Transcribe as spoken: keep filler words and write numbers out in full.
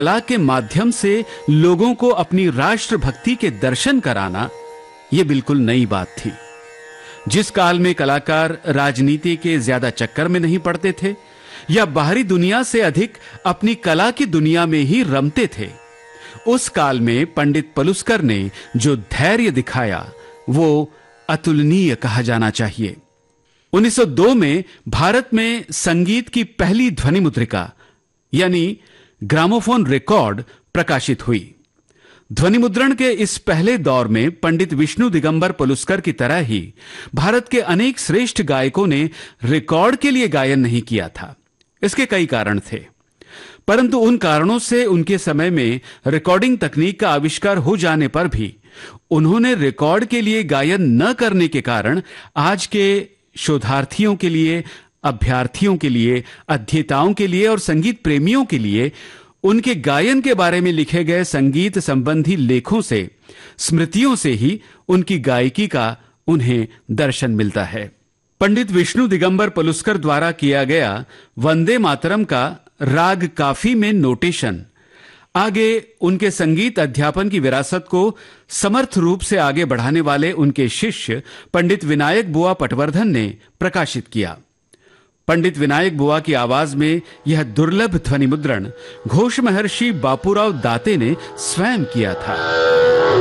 कला के माध्यम से लोगों को अपनी राष्ट्रभक्ति के दर्शन कराना यह बिल्कुल नई बात थी। जिस काल में कलाकार राजनीति के ज्यादा चक्कर में नहीं पड़ते थे या बाहरी दुनिया से अधिक अपनी कला की दुनिया में ही रमते थे, उस काल में पंडित पलुस्कर ने जो धैर्य दिखाया वो अतुलनीय कहा जाना चाहिए। उन्नीस सौ दो में भारत में संगीत की पहली ध्वनि मुद्रिका यानी ग्रामोफोन रिकॉर्ड प्रकाशित हुई। ध्वनि मुद्रण के इस पहले दौर में पंडित विष्णु दिगंबर पलुस्कर की तरह ही भारत के अनेक श्रेष्ठ गायकों ने रिकॉर्ड के लिए गायन नहीं किया था। इसके कई कारण थे, परंतु उन कारणों से उनके समय में रिकॉर्डिंग तकनीक का आविष्कार हो जाने पर भी उन्होंने रिकॉर्ड के लिए गायन न करने के कारण आज के शोधार्थियों के लिए, अभ्यर्थियों के लिए, अध्येताओं के लिए और संगीत प्रेमियों के लिए उनके गायन के बारे में लिखे गए संगीत संबंधी लेखों से, स्मृतियों से ही उनकी गायकी का उन्हें दर्शन मिलता है। पंडित विष्णु दिगंबर पलुस्कर द्वारा किया गया वंदे मातरम का राग काफी में नोटेशन आगे उनके संगीत अध्यापन की विरासत को समर्थ रूप से आगे बढ़ाने वाले उनके शिष्य पंडित विनायक बुआ पटवर्धन ने प्रकाशित किया। पंडित विनायक बुआ की आवाज में यह दुर्लभ ध्वनि मुद्रण घोष महर्षि बापूराव दाते ने स्वयं किया था।